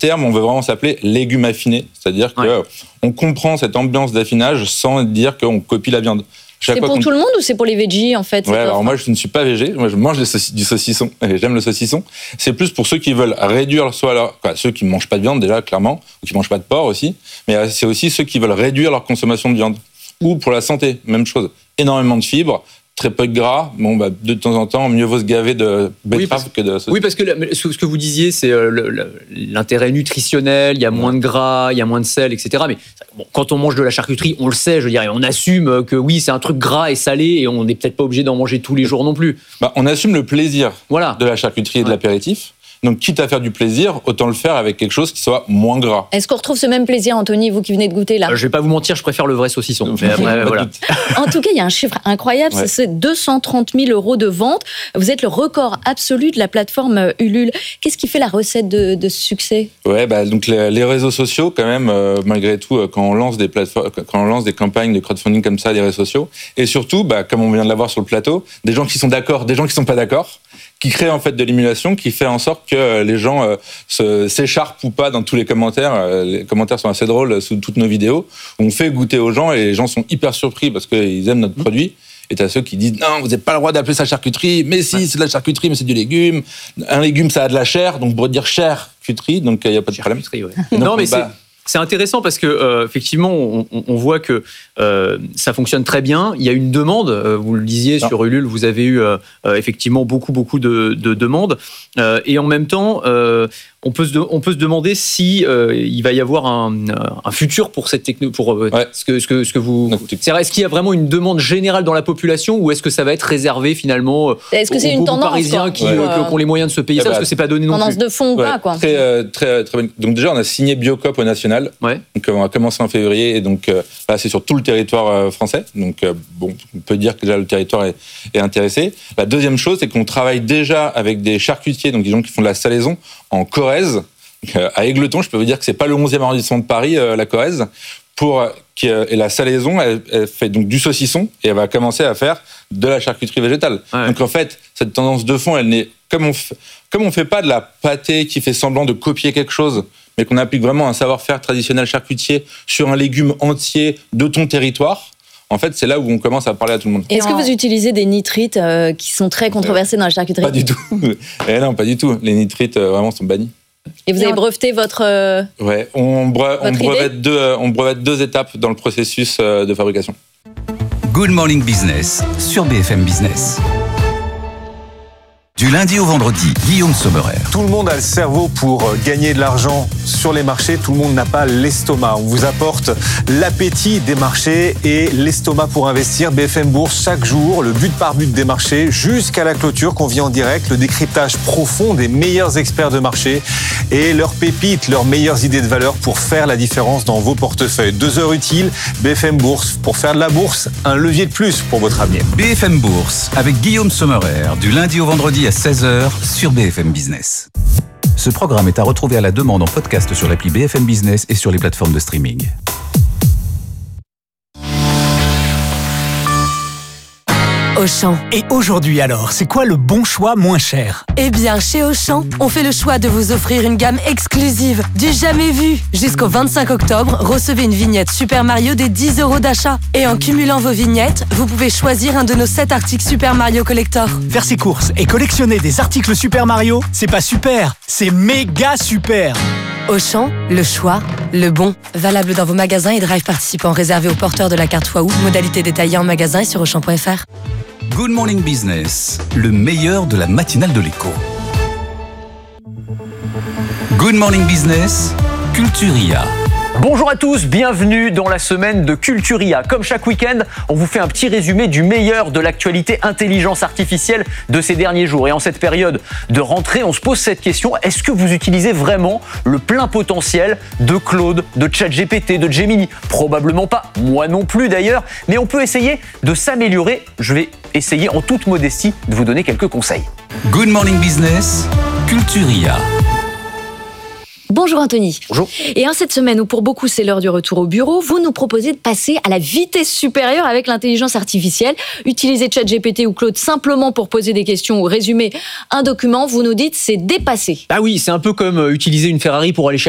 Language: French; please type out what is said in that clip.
terme, on veut vraiment s'appeler légumes affinés. C'est-à-dire qu'on comprend cette ambiance d'affinage sans dire qu'on copie la viande. C'est pour tout le monde ou c'est pour les veggies en fait? Alors moi je ne suis pas végé, moi je mange du saucisson et j'aime le saucisson. C'est plus pour ceux qui veulent réduire ceux qui ne mangent pas de viande déjà clairement, ou qui ne mangent pas de porc aussi, mais c'est aussi ceux qui veulent réduire leur consommation de viande. Ou pour la santé, même chose, énormément de fibres, très peu de gras. De temps en temps, mieux vaut se gaver de betterave que de saucisson. Oui, parce que ce que vous disiez, c'est l'intérêt nutritionnel, il y a moins de gras, il y a moins de sel, etc. Mais quand on mange de la charcuterie, on le sait, je veux dire, et on assume que oui, c'est un truc gras et salé, et on n'est peut-être pas obligé d'en manger tous les jours non plus. On assume le plaisir de la charcuterie et de l'apéritif. Donc, quitte à faire du plaisir, autant le faire avec quelque chose qui soit moins gras. Est-ce qu'on retrouve ce même plaisir, Anthony, vous qui venez de goûter là? Je vais pas vous mentir, je préfère le vrai saucisson. Mais après, voilà. En tout cas, il y a un chiffre incroyable, c'est 230 000 € de vente. Vous êtes le record absolu de la plateforme Ulule. Qu'est-ce qui fait la recette de ce succès? Donc les réseaux sociaux, quand même, malgré tout, quand on lance des campagnes de crowdfunding comme ça, les réseaux sociaux, et surtout, comme on vient de l'avoir sur le plateau, des gens qui sont d'accord, des gens qui sont pas d'accord, qui crée en fait de l'émulation, qui fait en sorte que les gens s'écharpent ou pas dans tous les commentaires. Les commentaires sont assez drôles sous toutes nos vidéos. On fait goûter aux gens et les gens sont hyper surpris parce qu'ils aiment notre produit. Et t'as ceux qui disent non, vous n'avez pas le droit d'appeler ça charcuterie. Mais si, c'est de la charcuterie, mais c'est du légume. Un légume, ça a de la chair, donc on pourrait dire charcuterie, donc il n'y a pas de problème. Non, mais c'est intéressant parce que effectivement, on voit que ça fonctionne très bien. Il y a une demande. Vous le disiez sur Ulule, vous avez eu effectivement beaucoup de demandes. Et en même temps, on peut se demander si il va y avoir un futur pour cette techno, pour ce que vous. Est-ce qu'il y a vraiment une demande générale dans la population ou est-ce que ça va être réservé finalement aux Parisiens qui ont les moyens de se payer ça parce que c'est pas donné non plus. Tendance de fond ou pas quoi. Très bonne. Donc déjà, on a signé Biocoop au national. Donc on a commencé en février et donc là c'est sur tout le territoire français. Donc on peut dire que déjà le territoire est intéressé. La deuxième chose, c'est qu'on travaille déjà avec des charcutiers, donc des gens qui font de la salaison en Corrèze, à Égletons. Je peux vous dire que c'est pas le 11e arrondissement de Paris, la Corrèze. Et la salaison, elle fait donc du saucisson et elle va commencer à faire de la charcuterie végétale. Donc en fait, cette tendance de fond, elle n'est comme on fait pas de la pâtée qui fait semblant de copier quelque chose, mais qu'on applique vraiment un savoir-faire traditionnel charcutier sur un légume entier de ton territoire. En fait, c'est là où on commence à parler à tout le monde. Est-ce que vous utilisez des nitrites qui sont très controversés dans la charcuterie? Pas du tout. Non, pas du tout. Les nitrites vraiment sont bannis. Et vous avez breveté votre... on brevette 2 étapes dans le processus de fabrication. Good Morning Business sur BFM Business. Du lundi au vendredi, Guillaume Sommerer. Tout le monde a le cerveau pour gagner de l'argent sur les marchés. Tout le monde n'a pas l'estomac. On vous apporte l'appétit des marchés et l'estomac pour investir. BFM Bourse, chaque jour, le but par but des marchés jusqu'à la clôture qu'on vit en direct. Le décryptage profond des meilleurs experts de marché et leurs pépites, leurs meilleures idées de valeur pour faire la différence dans vos portefeuilles. 2 heures utiles, BFM Bourse. Pour faire de la bourse, un levier de plus pour votre avenir. BFM Bourse avec Guillaume Sommerer, du lundi au vendredi à 16h sur BFM Business. Ce programme est à retrouver à la demande en podcast sur l'appli BFM Business et sur les plateformes de streaming. Auchan. Et aujourd'hui alors, c'est quoi le bon choix moins cher? Eh bien, chez Auchan, on fait le choix de vous offrir une gamme exclusive, du jamais vu. Jusqu'au 25 octobre, recevez une vignette Super Mario des 10 € d'achat. Et en cumulant vos vignettes, vous pouvez choisir un de nos 7 articles Super Mario Collector. Faire ses courses et collectionner des articles Super Mario, c'est pas super, c'est méga super. Auchan, le choix, le bon. Valable dans vos magasins et drive participants réservés aux porteurs de la carte Waouh. Modalité détaillée en magasin et sur Auchan.fr. Good Morning Business, le meilleur de la matinale de l'écho. Good Morning Business, Culturia. Bonjour à tous, bienvenue dans la semaine de Culturia. Comme chaque week-end, on vous fait un petit résumé du meilleur de l'actualité intelligence artificielle de ces derniers jours. Et en cette période de rentrée, on se pose cette question, est-ce que vous utilisez vraiment le plein potentiel de Claude, de ChatGPT, de Gemini? Probablement pas, moi non plus d'ailleurs, mais on peut essayer de s'améliorer. Je vais essayer en toute modestie de vous donner quelques conseils. Good Morning Business, Culturia. Bonjour Anthony. Bonjour. Et en cette semaine où pour beaucoup c'est l'heure du retour au bureau, vous nous proposez de passer à la vitesse supérieure avec l'intelligence artificielle. Utiliser ChatGPT ou Claude simplement pour poser des questions ou résumer un document, vous nous dites c'est dépassé. Ah oui, c'est un peu comme utiliser une Ferrari pour aller chercher